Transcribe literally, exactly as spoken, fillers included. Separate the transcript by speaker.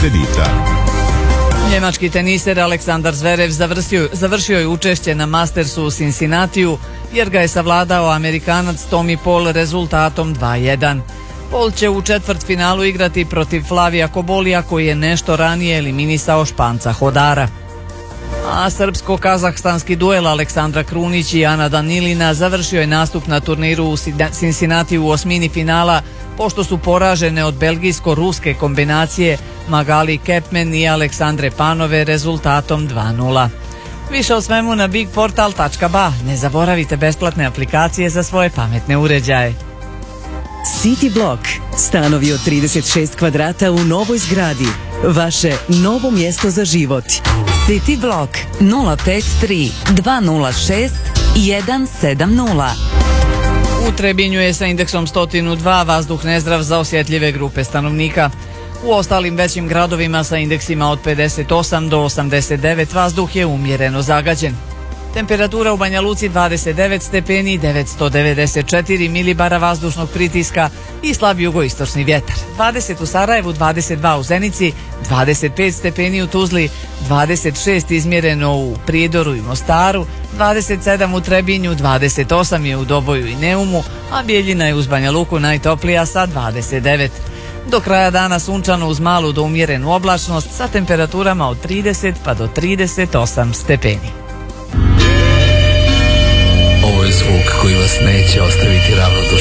Speaker 1: kredita.
Speaker 2: Njemački teniser Aleksandar Zverev završio, završio je učešće na Mastersu u Cincinnatiju jer ga je savladao Amerikanac Tommy Paul rezultatom dva jedan. Paul će u četvrtfinalu igrati protiv Flavija Kobolija koji je nešto ranije eliminisao Španca Hodara. A srpsko-kazahstanski duel Aleksandra Krunić i Ana Danilina završio je nastup na turniru u Cincinnati u osmini finala pošto su poražene od belgijsko-ruske kombinacije Magali Kepmen i Aleksandre Panove rezultatom dva nula. Više o svemu na bigportal tačka ba. Ne zaboravite besplatne aplikacije za svoje pametne uređaje.
Speaker 3: City Block. Stanovi od trideset šest kvadrata u novoj zgradi. Vaše novo mjesto za život.
Speaker 4: City Block nula pet tri dva nula šest jedan sedam nula.
Speaker 2: U Trebinju je sa indeksom sto dva vazduh nezdrav za osjetljive grupe stanovnika. U ostalim većim gradovima sa indeksima od pedeset osam do osamdeset devet vazduh je umjereno zagađen. Temperatura u Banja Luci dvadeset devet stepeni, devetsto devedeset četiri milibara vazdušnog pritiska i slab jugoistočni vjetar. dvadeset u Sarajevu, dvadeset dva u Zenici, dvadeset pet stepeni u Tuzli, dvadeset šest izmjereno u Prijedoru i Mostaru, dvadeset sedam u Trebinju, dvadeset osam je u Doboju i Neumu, a Bijeljina je uz Banja Luku najtoplija sa dvadeset devet. Do kraja dana sunčano uz malu do umjerenu oblačnost sa temperaturama od trideset pa do trideset osam stepeni.
Speaker 5: Ovo je zvuk koji vas neće ostaviti ravnodušnim.